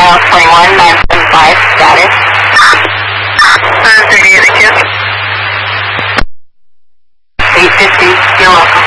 Miles 21, 975, status. 938 again. 850, you're welcome.